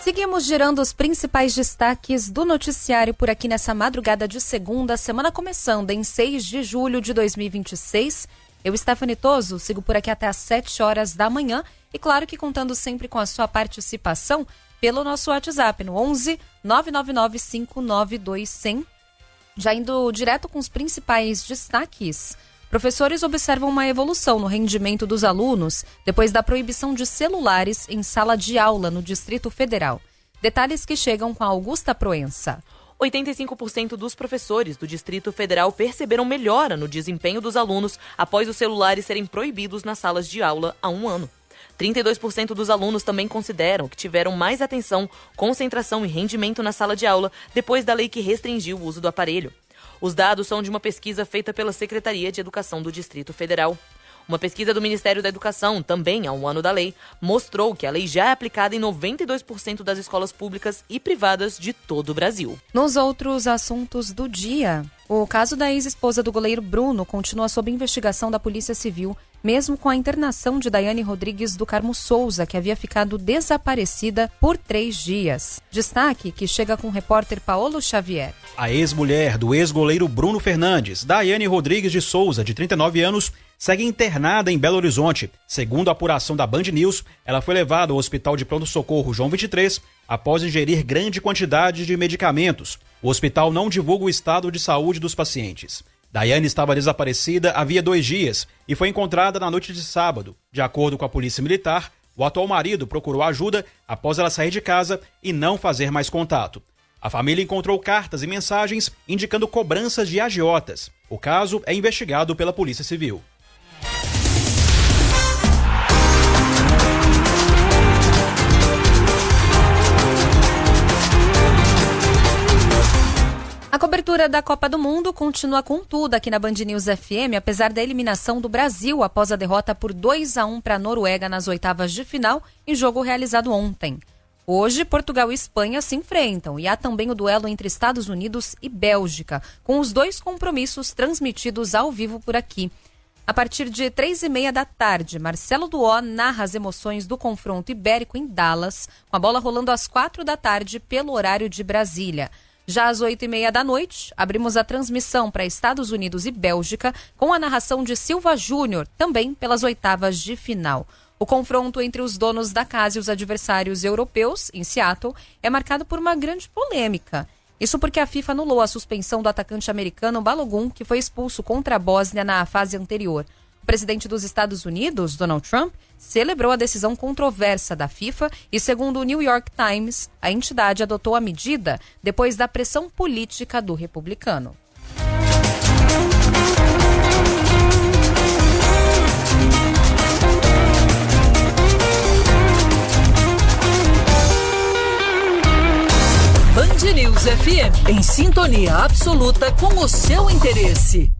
Seguimos girando os principais destaques do noticiário por aqui nessa madrugada de segunda, semana começando em 6 de julho de 2026. Eu, Stephanie Toso, sigo por aqui até às 7 horas da manhã e claro que contando sempre com a sua participação pelo nosso WhatsApp no 11 999 592 100. Já indo direto com os principais destaques, professores observam uma evolução no rendimento dos alunos depois da proibição de celulares em sala de aula no Distrito Federal. Detalhes que chegam com a Augusta Proença. 85% dos professores do Distrito Federal perceberam melhora no desempenho dos alunos após os celulares serem proibidos nas salas de aula há um ano. 32% dos alunos também consideram que tiveram mais atenção, concentração e rendimento na sala de aula depois da lei que restringiu o uso do aparelho. Os dados são de uma pesquisa feita pela Secretaria de Educação do Distrito Federal. Uma pesquisa do Ministério da Educação, também há um ano da lei, mostrou que a lei já é aplicada em 92% das escolas públicas e privadas de todo o Brasil. Nos outros assuntos do dia, o caso da ex-esposa do goleiro Bruno continua sob investigação da Polícia Civil, mesmo com a internação de Daiane Rodrigues do Carmo Souza, que havia ficado desaparecida por 3 dias. Destaque que chega com o repórter Paulo Xavier. A ex-mulher do ex-goleiro Bruno Fernandes, Daiane Rodrigues de Souza, de 39 anos, segue internada em Belo Horizonte. Segundo a apuração da Band News, ela foi levada ao Hospital de Pronto-Socorro João 23 após ingerir grande quantidade de medicamentos. O hospital não divulga o estado de saúde dos pacientes. Daiane estava desaparecida havia 2 dias e foi encontrada na noite de sábado. De acordo com a Polícia Militar, o atual marido procurou ajuda após ela sair de casa e não fazer mais contato. A família encontrou cartas e mensagens indicando cobranças de agiotas. O caso é investigado pela Polícia Civil. A cobertura da Copa do Mundo continua com tudo aqui na Band News FM, apesar da eliminação do Brasil após a derrota por 2-1 para a Noruega nas oitavas de final, em jogo realizado ontem. Hoje, Portugal e Espanha se enfrentam e há também o duelo entre Estados Unidos e Bélgica, com os 2 compromissos transmitidos ao vivo por aqui. A partir de 3h30 da tarde, Marcelo Duó narra as emoções do confronto ibérico em Dallas, com a bola rolando às 4 da tarde pelo horário de Brasília. Já às 8h30 da noite, abrimos a transmissão para Estados Unidos e Bélgica com a narração de Silva Júnior, também pelas oitavas de final. O confronto entre os donos da casa e os adversários europeus, em Seattle, é marcado por uma grande polêmica. Isso porque a FIFA anulou a suspensão do atacante americano Balogun, que foi expulso contra a Bósnia na fase anterior. O presidente dos Estados Unidos, Donald Trump, celebrou a decisão controversa da FIFA e, segundo o New York Times, a entidade adotou a medida depois da pressão política do republicano. Band News FM, em sintonia absoluta com o seu interesse.